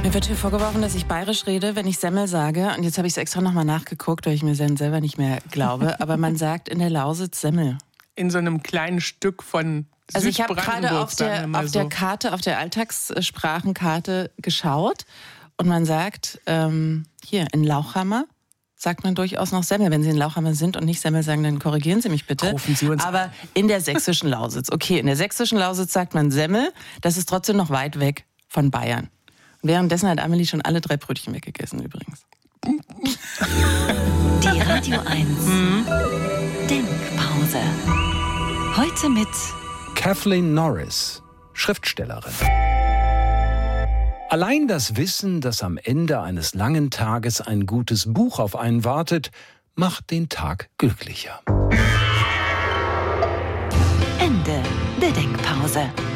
Mir wird hier vorgeworfen, dass ich bayerisch rede, wenn ich Semmel sage. Und jetzt habe ich es extra nochmal nachgeguckt, weil ich mir selber nicht mehr glaube. Aber man sagt in der Lausitz Semmel. In so einem kleinen Stück von Also ich habe gerade auf der so. Karte, auf der Alltagssprachenkarte geschaut. Und man sagt, hier in Lauchhammer sagt man durchaus noch Semmel. Wenn Sie in Lauchhammer sind und nicht Semmel sagen, dann korrigieren Sie mich bitte. Rufen Sie uns Aber in der sächsischen Lausitz. Okay, in der sächsischen Lausitz sagt man Semmel. Das ist trotzdem noch weit weg von Bayern. Währenddessen hat Amelie schon alle 3 Brötchen weggegessen übrigens. Die Radio 1 Denkpause. Heute mit Kathleen Norris, Schriftstellerin. Allein das Wissen, dass am Ende eines langen Tages ein gutes Buch auf einen wartet, macht den Tag glücklicher. Ende der Denkpause.